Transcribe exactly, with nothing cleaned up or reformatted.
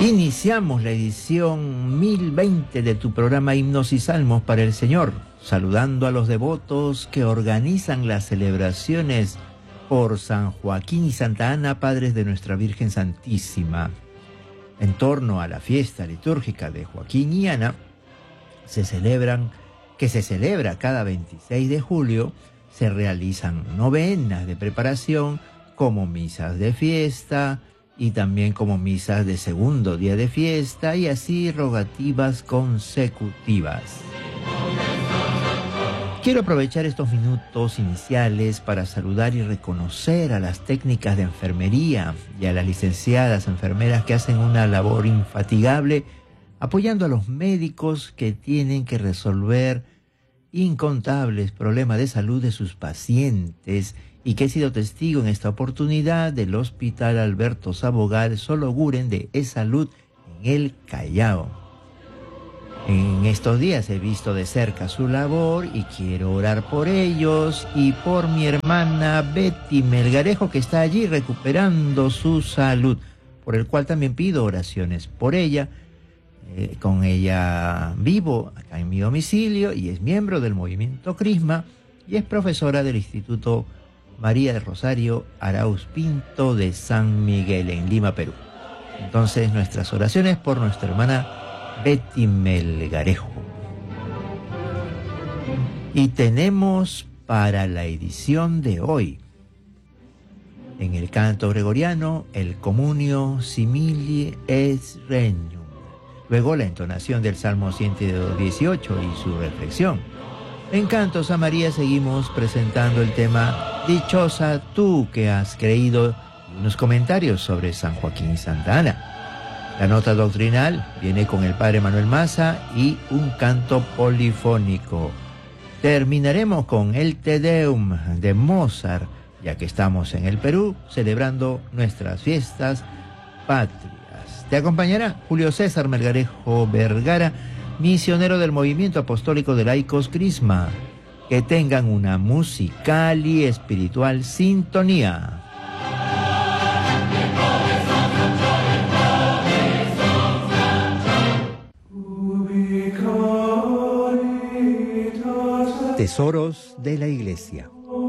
Iniciamos la edición mil veinte de tu programa Himnos y Salmos para el Señor, saludando a los devotos que organizan las celebraciones por San Joaquín y Santa Ana, padres de nuestra Virgen Santísima. En torno a la fiesta litúrgica de Joaquín y Ana, se celebran, que se celebra cada veintiséis de julio, se realizan novenas de preparación como misas de fiesta y también como misas de segundo día de fiesta y así rogativas consecutivas. Quiero aprovechar estos minutos iniciales para saludar y reconocer a las técnicas de enfermería y a las licenciadas enfermeras que hacen una labor infatigable apoyando a los médicos que tienen que resolver incontables problemas de salud de sus pacientes y que he sido testigo en esta oportunidad del Hospital Alberto Sabogal Sologuren de E-Salud en el Callao. En estos días he visto de cerca su labor y quiero orar por ellos y por mi hermana Betty Melgarejo, que está allí recuperando su salud, por el cual también pido oraciones por ella. Eh, con ella vivo acá en mi domicilio y es miembro del movimiento Crisma y es profesora del Instituto María de Rosario Arauz Pinto de San Miguel en Lima, Perú. Entonces nuestras oraciones por nuestra hermana Betty Melgarejo. Y tenemos para la edición de hoy, en el canto gregoriano, el Comunio Simili es Regnum. Luego la entonación del Salmo ciento dieciocho y su reflexión. En Cantos a María seguimos presentando el tema Dichosa tú que has creído y unos comentarios sobre San Joaquín y Santa Ana. La nota doctrinal viene con el Padre Manuel Maza y un canto polifónico. Terminaremos con el Te Deum de Mozart, ya que estamos en el Perú celebrando nuestras fiestas patrias. Te acompañará Julio César Melgarejo Vergara, misionero del Movimiento Apostólico de Laicos Crisma. Que tengan una musical y espiritual sintonía. Tesoros de la Iglesia.